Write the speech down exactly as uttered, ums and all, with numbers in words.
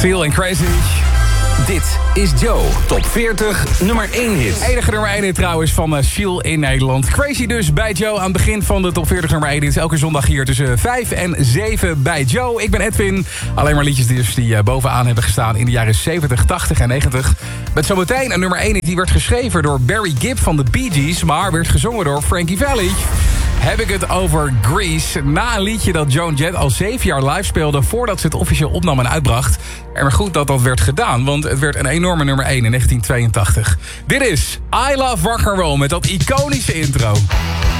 Feel and Crazy. Dit is Joe, top veertig, nummer één hit. Enige nummer één hit trouwens van uh, Seal in Nederland. Crazy dus bij Joe aan het begin van de top veertig nummer één hit. Elke zondag hier tussen vijf en zeven bij Joe. Ik ben Edwin. Alleen maar liedjes dus die uh, bovenaan hebben gestaan in de jaren zeventig, tachtig en negentig. Met zometeen een nummer één hit die werd geschreven door Barry Gibb van de Bee Gees, maar werd gezongen door Frankie Valli. Heb ik het over Grease. Na een liedje dat Joan Jett al zeven jaar live speelde voordat ze het officieel opnam en uitbracht. En maar goed dat dat werd gedaan, want het werd een enorme nummer één in negentien tweeëntachtig. Dit is I Love Rock'n'Roll met dat iconische intro.